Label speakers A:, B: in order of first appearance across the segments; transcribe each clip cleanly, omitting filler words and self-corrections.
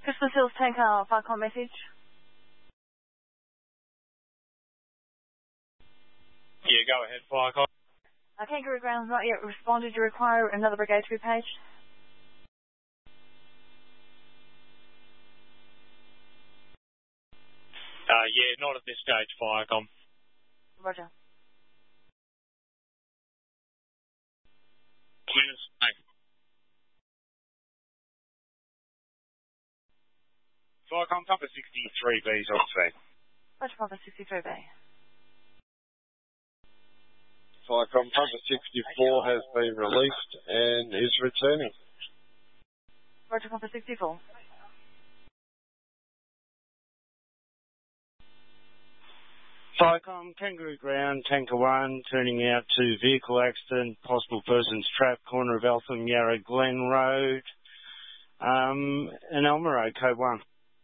A: Christmas Hills Tanker, Farcom message.
B: Yeah, go ahead, Farcom.
A: Kangaroo Ground's not yet responded. You require another brigade to be paged?
B: Yeah, not at this stage, Farcom.
A: Roger.
B: Cheers. Thanks. Farcom, Papa 63B's on scene.
A: Roger, Papa 63B.
C: Farcom, Papa 64 has been released and is returning.
A: Roger, Papa 64.
D: Farcom, Kangaroo Ground, Tanker 1, turning out to vehicle accident, possible persons trapped, corner of Eltham, Yarra Glen Road, and Elmer Road, Code 1.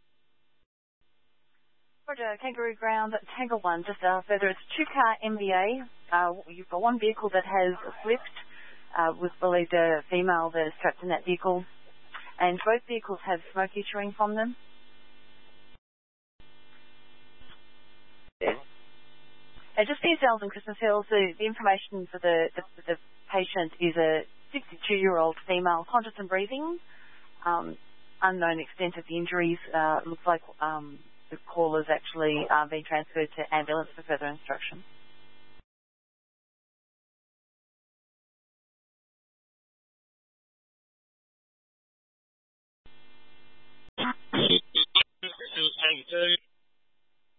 A: Roger, Kangaroo Ground, Tanker 1, just further, it's a two-car MVA. You've got one vehicle that has flipped, with believed a female that is trapped in that vehicle, and both vehicles have smoke issuing from them. Just for yourselves in Christmas Hills, the information for the patient is a 62-year-old female, conscious and breathing. Unknown extent of the injuries. Looks like the call has actually been transferred to ambulance for further instruction.